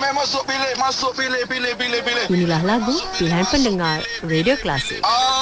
masuk pilih. Inilah lagu pilihan pendengar Radio Klasik.